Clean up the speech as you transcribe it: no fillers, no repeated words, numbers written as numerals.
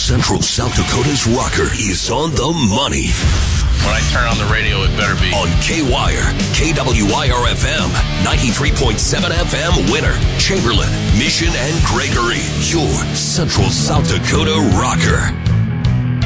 Central South Dakota's rocker is on the money. When I turn on the radio, it better be on K-Wire, KWIR-FM, 93.7 FM, Winter, Chamberlain, Mission, and Gregory. Your Central South Dakota rocker.